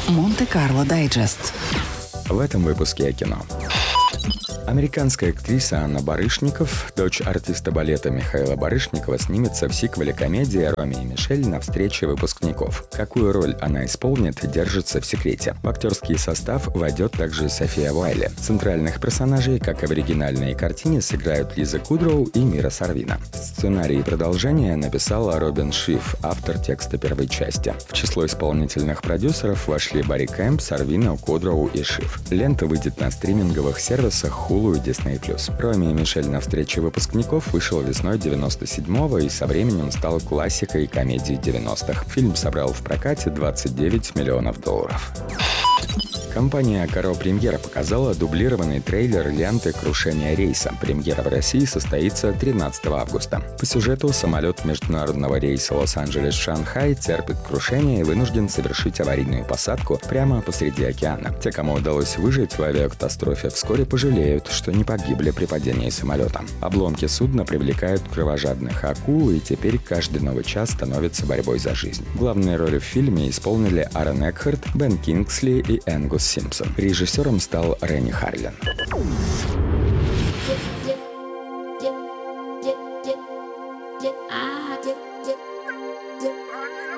Монте-Карло Дайджест. В этом выпуске о кино. Американская актриса Анна Барышников, дочь артиста балета Михаила Барышникова, снимется в сиквеле комедии «Роми и Мишель» на встрече выпускников. Какую роль она исполнит, держится в секрете. В актерский состав войдет также София Уайли. Центральных персонажей, как и в оригинальной картине, сыграют Лиза Кудроу и Мира Сорвино. Сценарий продолжения написала Робин Шиф, автор текста первой части. В число исполнительных продюсеров вошли Барри Кэмп, Сорвино, Кудроу и Шиф. Лента выйдет на стриминговых сервисах Hulu и Disney+. «Роми и Мишель» на встрече выпускников вышел весной 97-го и со временем стал классикой комедии 90-х. Фильм собрал в прокате $29 миллионов. Компания Каро Премьера показала дублированный трейлер ленты «Крушение рейса». Премьера в России состоится 13 августа. По сюжету самолет международного рейса Лос-Анджелес-Шанхай терпит крушение и вынужден совершить аварийную посадку прямо посреди океана. Те, кому удалось выжить в авиакатастрофе, вскоре пожалеют, что не погибли при падении самолета. Обломки судна привлекают кровожадных акул, и теперь каждый новый час становится борьбой за жизнь. Главные роли в фильме исполнили Аарон Экхарт, Бен Кингсли и Энгус Симпсон. Режиссером стал Ренни Харлин.